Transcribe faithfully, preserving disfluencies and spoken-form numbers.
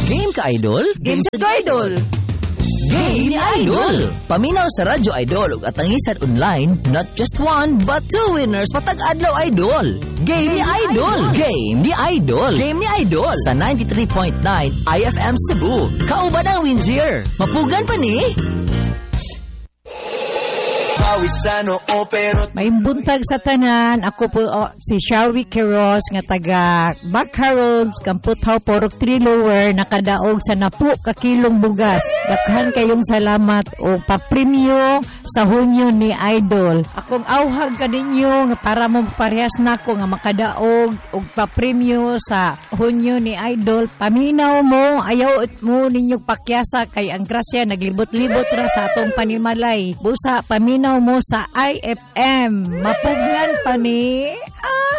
Game ka, Idol? Game sa Idol. Game ni Idol! Paminaw sa Radyo Idol ug atangisan online, not just one, but two winners matag adlaw, Idol! Game ni Idol! Game ni Idol! Game ni Idol! Sa ninety-three point nine I F M Cebu. Kauban ang Windsor. Mapugan pa ni? May buntag sa tanan. Ako po oh, si Shawi Queiroz nga taga Baccarons, Kamputhaw, Porok three Lower, nakadaog sa napu ka kilong bugas. Daghan kayong salamat o papremyo sa Hunyo ni Idol. Akong awhag kaninyo nga para mo parehas nako nga makadaog og papremyo sa Hunyo ni Idol. Paminaw mo, ayaw mo ninyong pakyasa kay ang grasya naglibot-libot ra sa atong panimalay. Busa paminaw mo sa I F M. Mapugnan pa ni. Ah!